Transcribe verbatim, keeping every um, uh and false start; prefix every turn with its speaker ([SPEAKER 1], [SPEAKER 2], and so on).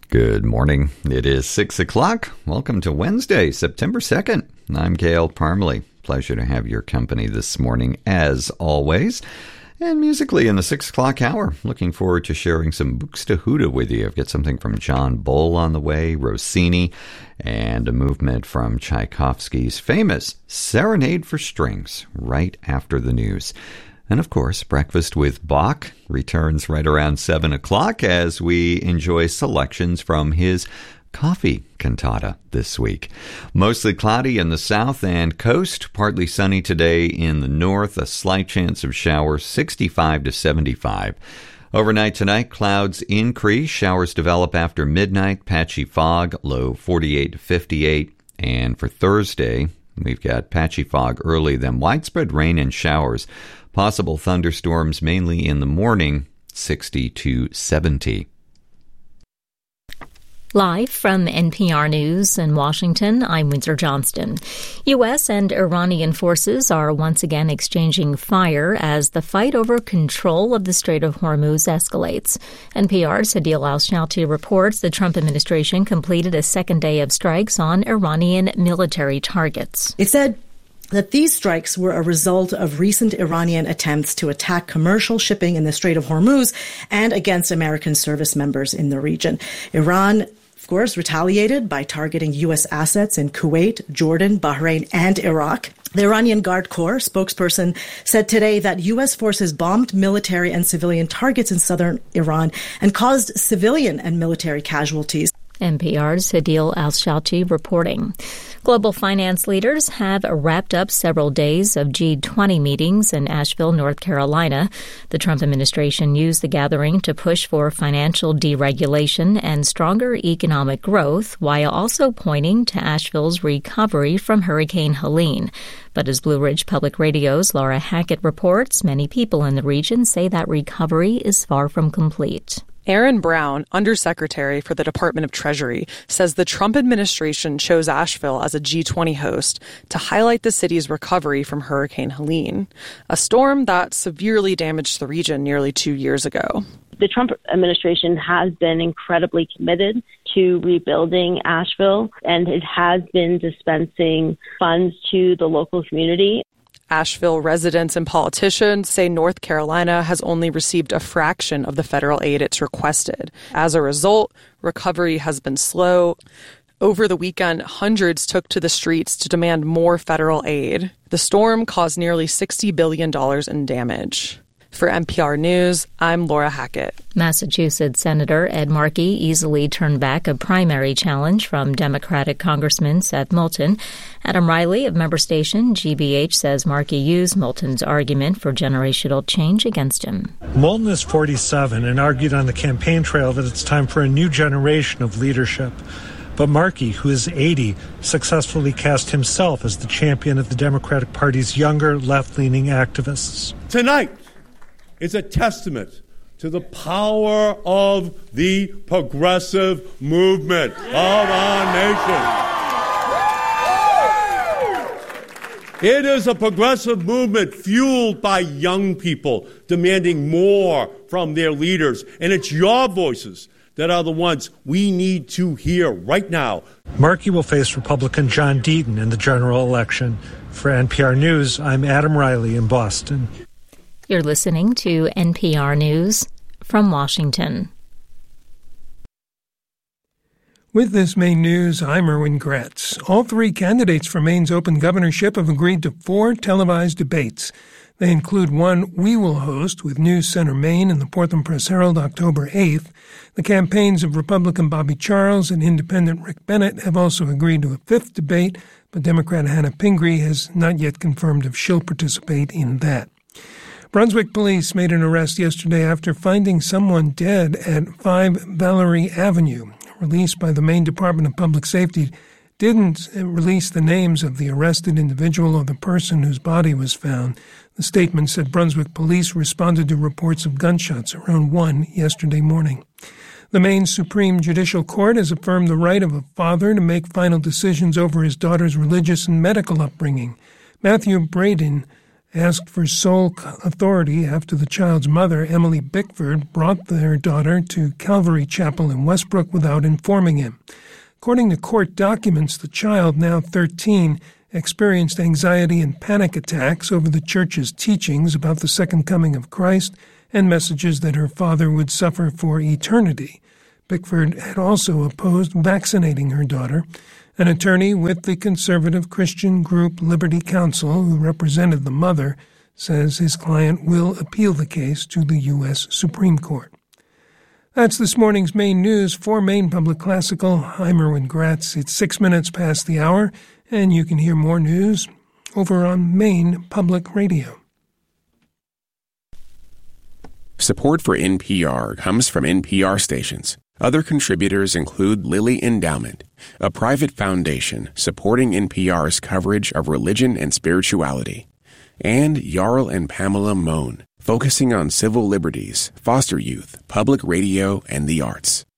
[SPEAKER 1] Good morning. It is six o'clock. Welcome to Wednesday, September second. I'm Gail Parmalee. Pleasure to have your company this morning, as always. And musically in the six o'clock hour, looking forward to sharing some Buxtehude with you. I've got something from John Bull on the way, Rossini, and a movement from Tchaikovsky's famous Serenade for Strings right after the news. And of course, Breakfast with Bach returns right around seven o'clock as we enjoy selections from his coffee cantata this week. Mostly cloudy in the south and coast, partly sunny today in the north, a slight chance of showers, sixty-five to seventy-five. Overnight tonight, clouds increase, showers develop after midnight, patchy fog, low forty-eight to fifty-eight. And for Thursday, we've got patchy fog early, then widespread rain and showers. Possible thunderstorms mainly in the morning, sixty to seventy.
[SPEAKER 2] Live from N P R News in Washington, I'm Windsor Johnston. U S and Iranian forces are once again exchanging fire as the fight over control of the Strait of Hormuz escalates. N P R's Hadil Al-Shalti reports the Trump administration completed a second day of strikes on Iranian military targets.
[SPEAKER 3] It said that these strikes were a result of recent Iranian attempts to attack commercial shipping in the Strait of Hormuz and against American service members in the region. Iran, of course, retaliated by targeting U S assets in Kuwait, Jordan, Bahrain, and Iraq. The Iranian Guard Corps spokesperson said today that U S forces bombed military and civilian targets in southern Iran and caused civilian and military casualties.
[SPEAKER 2] N P R's Hadil Al-Shalti reporting. Global finance leaders have wrapped up several days of G twenty meetings in Asheville, North Carolina. The Trump administration used the gathering to push for financial deregulation and stronger economic growth, while also pointing to Asheville's recovery from Hurricane Helene. But as Blue Ridge Public Radio's Laura Hackett reports, many people in the region say that recovery is far from complete.
[SPEAKER 4] Aaron Brown, Undersecretary for the Department of Treasury, says the Trump administration chose Asheville as a G twenty host to highlight the city's recovery from Hurricane Helene, a storm that severely damaged the region nearly two years ago.
[SPEAKER 5] The Trump administration has been incredibly committed to rebuilding Asheville, and it has been dispensing funds to the local community.
[SPEAKER 4] Asheville residents and politicians say North Carolina has only received a fraction of the federal aid it's requested. As a result, recovery has been slow. Over the weekend, hundreds took to the streets to demand more federal aid. The storm caused nearly sixty billion dollars in damage. For N P R News, I'm Laura Hackett.
[SPEAKER 2] Massachusetts Senator Ed Markey easily turned back a primary challenge from Democratic Congressman Seth Moulton. Adam Riley of member station G B H says Markey used Moulton's argument for generational change against him.
[SPEAKER 6] Moulton is forty-seven and argued on the campaign trail that it's time for a new generation of leadership. But Markey, who is eighty, successfully cast himself as the champion of the Democratic Party's younger, left-leaning activists.
[SPEAKER 7] Tonight is a testament to the power of the progressive movement of our nation. It is a progressive movement fueled by young people demanding more from their leaders. And it's your voices that are the ones we need to hear right now.
[SPEAKER 6] Markey will face Republican John Deaton in the general election. For N P R News, I'm Adam Riley in Boston.
[SPEAKER 2] You're listening to N P R News from Washington.
[SPEAKER 8] With this main news, I'm Erwin Gretz. All three candidates for Maine's open governorship have agreed to four televised debates. They include one we will host with News Center Maine and the Portland Press Herald October eighth. The campaigns of Republican Bobby Charles and Independent Rick Bennett have also agreed to a fifth debate, but Democrat Hannah Pingree has not yet confirmed if she'll participate in that. Brunswick police made an arrest yesterday after finding someone dead at five Valerie Avenue. Released by the Maine Department of Public Safety didn't release the names of the arrested individual or the person whose body was found. The statement said Brunswick police responded to reports of gunshots around one yesterday morning. The Maine Supreme Judicial Court has affirmed the right of a father to make final decisions over his daughter's religious and medical upbringing. Matthew Braden asked for sole authority after the child's mother, Emily Bickford, brought their daughter to Calvary Chapel in Westbrook without informing him. According to court documents, the child, now thirteen, experienced anxiety and panic attacks over the church's teachings about the second coming of Christ and messages that her father would suffer for eternity. Bickford had also opposed vaccinating her daughter. An attorney with the conservative Christian group Liberty Counsel, who represented the mother, says his client will appeal the case to the U S Supreme Court. That's this morning's Maine news. For Maine Public Classical, I'm Erwin Gratz. It's six minutes past the hour, and you can hear more news over on Maine Public Radio.
[SPEAKER 9] Support for N P R comes from N P R stations. Other contributors include Lilly Endowment, a private foundation supporting N P R's coverage of religion and spirituality, and Jarl and Pamela Mohn, focusing on civil liberties, foster youth, public radio, and the arts.